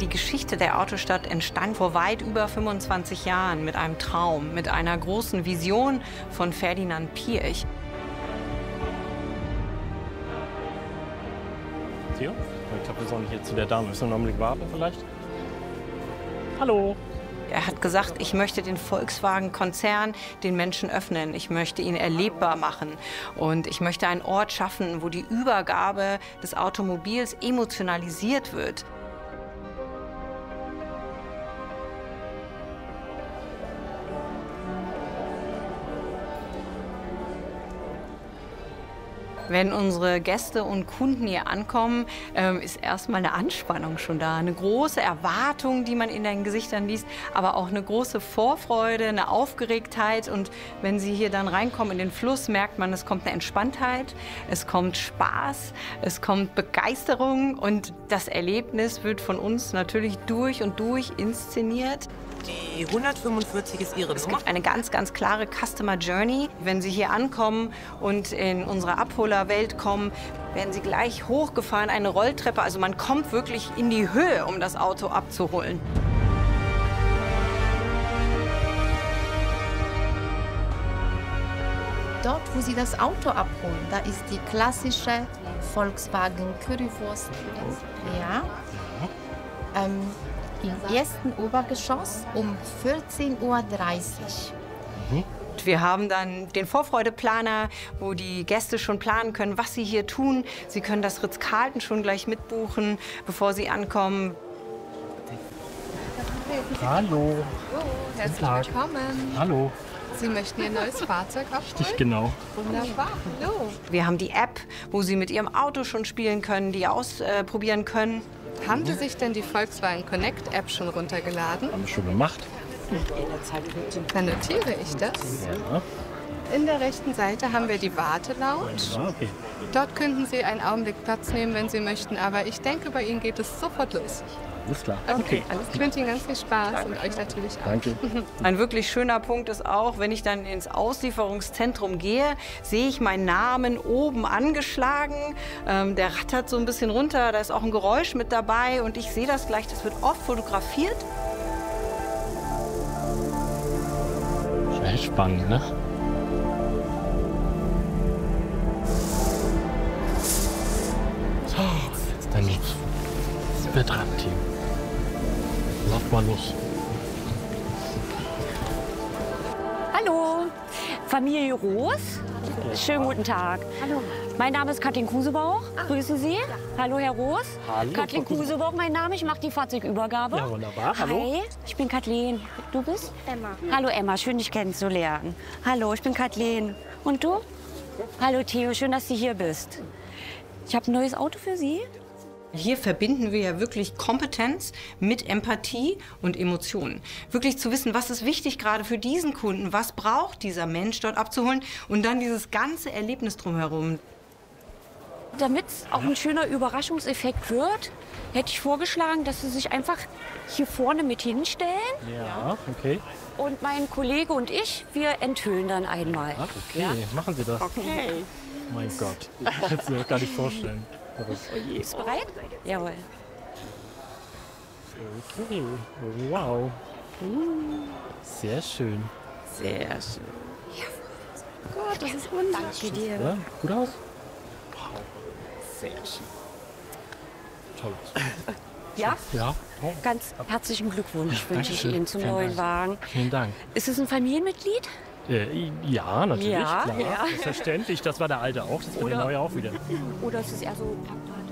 Die Geschichte der Autostadt entstand vor weit über 25 Jahren mit einem Traum, mit einer großen Vision von Ferdinand Piëch. Theo? Ich glaube, wir sollen hier zu der Dame. Müssen wir noch einen Blick warten vielleicht? Hallo. Er hat gesagt, ich möchte den Volkswagen-Konzern den Menschen öffnen. Ich möchte ihn erlebbar machen. Und ich möchte einen Ort schaffen, wo die Übergabe des Automobils emotionalisiert wird. Wenn unsere Gäste und Kunden hier ankommen, ist erstmal eine Anspannung schon da. Eine große Erwartung, die man in den Gesichtern liest, aber auch eine große Vorfreude, eine Aufgeregtheit. Und wenn Sie hier dann reinkommen in den Fluss, merkt man, es kommt eine Entspanntheit, es kommt Spaß, es kommt Begeisterung. Und das Erlebnis wird von uns natürlich durch und durch inszeniert. Die 145 ist Ihre Nummer. Es gibt eine ganz, ganz klare Customer Journey. Wenn Sie hier ankommen und in unsere Abholerwelt kommen, werden Sie gleich hochgefahren, eine Rolltreppe. Also man kommt wirklich in die Höhe, um das Auto abzuholen. Dort, wo Sie das Auto abholen, da ist die klassische Volkswagen Currywurst. Ja. Im ersten Obergeschoss um 14:30 Uhr. Wir haben dann den Vorfreudeplaner, wo die Gäste schon planen können, was sie hier tun. Sie können das Ritz-Carlton schon gleich mitbuchen, bevor sie ankommen. Hallo. Herzlich willkommen. Hallo. Sie möchten Ihr neues Fahrzeug abholen? Richtig, genau. Wunderbar. Hallo. Wir haben die App, wo Sie mit Ihrem Auto schon spielen können, die ausprobieren können. Haben Sie sich denn die Volkswagen Connect App schon runtergeladen? Haben wir schon gemacht. Dann notiere ich das. Ja. In der rechten Seite haben wir die Wartelounge. Ja, okay. Dort könnten Sie einen Augenblick Platz nehmen, wenn Sie möchten. Aber ich denke, bei Ihnen geht es sofort los. Alles klar. Okay, ich wünsche Ihnen ganz viel Spaß und euch natürlich auch. Danke. Ein wirklich schöner Punkt ist auch, wenn ich dann ins Auslieferungszentrum gehe, sehe ich meinen Namen oben angeschlagen. Der rattert so ein bisschen runter, da ist auch ein Geräusch mit dabei und ich sehe das gleich, das wird oft fotografiert. Sehr spannend, ne? So, jetzt dann sind wir dran, Team. Lauf mal los. Hallo, Familie Roos. Schönen guten Tag. Hallo. Mein Name ist Kathleen Kusebauch. Grüßen Sie. Hallo, Herr Roos. Hallo, Kathleen Frau Kusebauch. Kusebauch, mein Name. Ich mache die Fahrzeugübergabe. Ja, wunderbar. Hallo. Hi, ich bin Kathleen. Du bist? Emma. Hallo, Emma. Schön, dich kennenzulernen. Hallo, ich bin Kathleen. Und du? Hallo, Theo. Schön, dass du hier bist. Ich habe ein neues Auto für Sie. Hier verbinden wir ja wirklich Kompetenz mit Empathie und Emotionen. Wirklich zu wissen, was ist wichtig gerade für diesen Kunden, was braucht dieser Mensch dort abzuholen und dann dieses ganze Erlebnis drumherum. Damit es auch ein schöner Überraschungseffekt wird, hätte ich vorgeschlagen, dass Sie sich einfach hier vorne mit hinstellen. Ja, okay. Und mein Kollege und ich, wir enthüllen dann einmal. Ach, okay. Ja? Machen Sie das. Okay. Mein Gott. Ich kann es mir doch gar nicht vorstellen. Bist du bereit? Jawohl. Okay. Wow. Sehr schön. Sehr schön. Gott, das ist wunderbar. Danke dir. Ja, gut aus? Sehr schön. Toll. Ja? Ja. Oh. Ganz herzlichen Glückwunsch wünsche ich Dankeschön. Ihnen zum Vielen neuen Dank. Wagen. Vielen Dank. Ist es ein Familienmitglied? Ja, natürlich, Ja, klar. ja. Selbstverständlich. Das war der alte auch, das war der neue auch wieder. Oder ist es eher so Papa?